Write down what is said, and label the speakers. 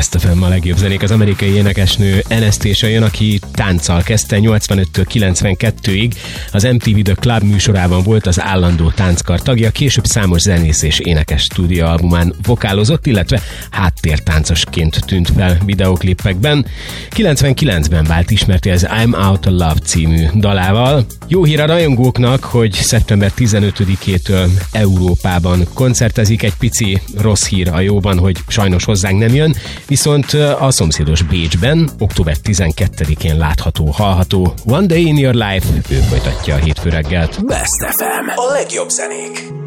Speaker 1: Best FM, a legjobb zenék. Az amerikai énekesnő Anastacia jön, aki tánccal kezdte 85-től 92-ig. Az MTV The Club műsorában volt az állandó tánckar tagja, később számos zenész és énekes stúdióalbumán vokálozott, illetve háttértáncosként tűnt fel videóklipekben. 99-ben vált ismerté az I'm Out of Love című dalával. Jó hír a rajongóknak, hogy szeptember 15-től Európában koncertezik. Egy pici rossz hír a jóban, hogy sajnos hozzánk nem jön, viszont a szomszédos Bécsben október 12-én látható, hallható One Day in Your Life, ő folytatja a hétfő reggelt.
Speaker 2: Best FM, a legjobb zenék.